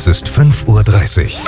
ist 5:30 Uhr.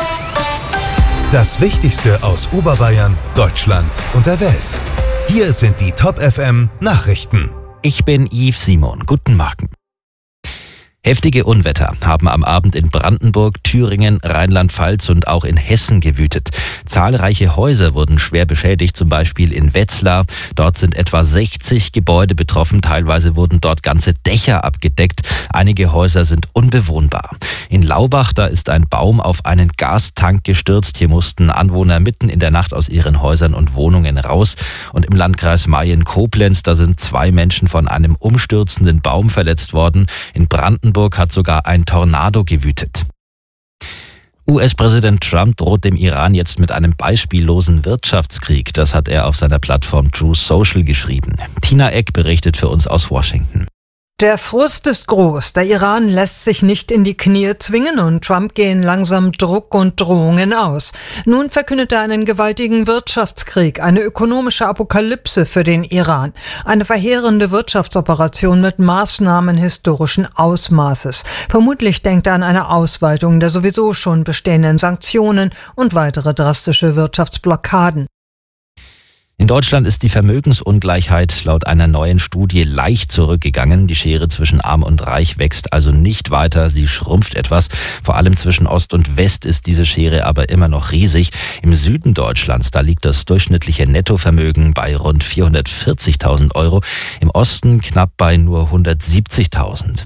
Das Wichtigste aus Oberbayern, Deutschland und der Welt. Hier sind die Top FM Nachrichten. Ich bin Yves Simon. Guten Morgen. Heftige Unwetter haben am Abend in Brandenburg, Thüringen, Rheinland-Pfalz und auch in Hessen gewütet. Zahlreiche Häuser wurden schwer beschädigt, zum Beispiel in Wetzlar. Dort sind etwa 60 Gebäude betroffen. Teilweise wurden dort ganze Dächer abgedeckt. Einige Häuser sind unbewohnbar. In Laubach, da ist ein Baum auf einen Gastank gestürzt. Hier mussten Anwohner mitten in der Nacht aus ihren Häusern und Wohnungen raus. Und im Landkreis Mayen-Koblenz, da sind 2 Menschen von einem umstürzenden Baum verletzt worden. In Brandenburg hat sogar ein Tornado gewütet. US-Präsident Trump droht dem Iran jetzt mit einem beispiellosen Wirtschaftskrieg. Das hat er auf seiner Plattform Truth Social geschrieben. Tina Eck berichtet für uns aus Washington. Der Frust ist groß. Der Iran lässt sich nicht in die Knie zwingen und Trump gehen langsam Druck und Drohungen aus. Nun verkündet er einen gewaltigen Wirtschaftskrieg, eine ökonomische Apokalypse für den Iran. Eine verheerende Wirtschaftsoperation mit Maßnahmen historischen Ausmaßes. Vermutlich denkt er an eine Ausweitung der sowieso schon bestehenden Sanktionen und weitere drastische Wirtschaftsblockaden. In Deutschland ist die Vermögensungleichheit laut einer neuen Studie leicht zurückgegangen. Die Schere zwischen Arm und Reich wächst also nicht weiter, sie schrumpft etwas. Vor allem zwischen Ost und West ist diese Schere aber immer noch riesig. Im Süden Deutschlands, da liegt das durchschnittliche Nettovermögen bei rund 440.000 Euro. Im Osten knapp bei nur 170.000.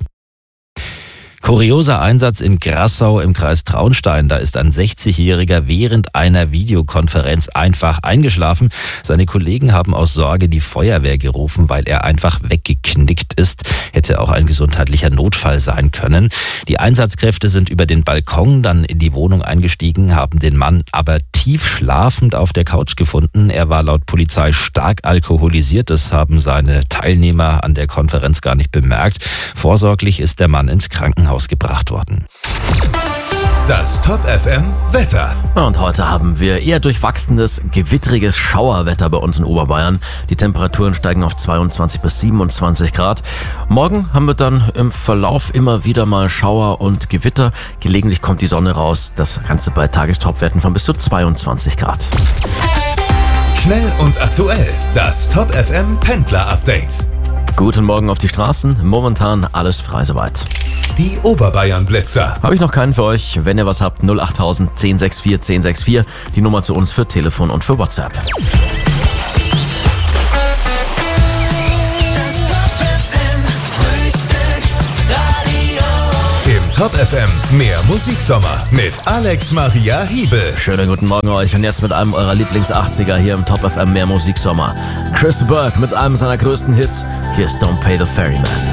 Kurioser Einsatz in Grassau im Kreis Traunstein. Da ist ein 60-Jähriger während einer Videokonferenz einfach eingeschlafen. Seine Kollegen haben aus Sorge die Feuerwehr gerufen, weil er einfach weggeknickt ist. Hätte auch ein gesundheitlicher Notfall sein können. Die Einsatzkräfte sind über den Balkon dann in die Wohnung eingestiegen, haben den Mann aber tief schlafend auf der Couch gefunden. Er war laut Polizei stark alkoholisiert. Das haben seine Teilnehmer an der Konferenz gar nicht bemerkt. Vorsorglich ist der Mann ins Krankenhaus gebracht worden. Das Top FM Wetter. Und heute haben wir eher durchwachsenes, gewittriges Schauerwetter bei uns in Oberbayern. Die Temperaturen steigen auf 22 bis 27 Grad. Morgen haben wir dann im Verlauf immer wieder mal Schauer und Gewitter. Gelegentlich kommt die Sonne raus. Das Ganze bei Tagestopwerten von bis zu 22 Grad. Schnell und aktuell. Das Top FM Pendler Update. Guten Morgen auf die Straßen. Momentan alles frei soweit. Die Oberbayern Blitzer. Habe ich noch keinen für euch. Wenn ihr was habt, 08000 1064 1064. Die Nummer zu uns für Telefon und für WhatsApp. Im Top FM mehr Musiksommer mit Alex Maria Hiebel. Schönen guten Morgen euch und jetzt mit einem eurer Lieblings-80er hier im Top FM mehr Musiksommer. Chris Burke mit einem seiner größten Hits. Hier ist Don't Pay the Ferryman.